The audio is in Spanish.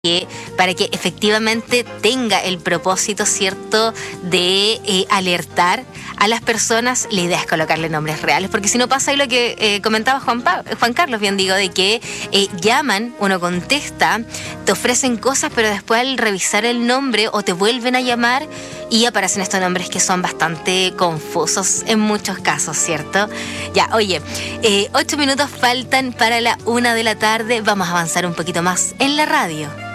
que para que efectivamente tenga el propósito, ¿cierto?, de alertar a las personas. La idea es colocarle nombres reales, porque si no pasa ahí lo que comentaba Juan Carlos, bien digo, de que llaman, uno contesta, te ofrecen cosas, pero después al revisar el nombre o te vuelven a llamar y aparecen estos nombres que son bastante confusos en muchos casos, ¿cierto? Ya, oye, 8 minutos faltan para la 1 de la tarde, vamos a avanzar un poquito más en la radio.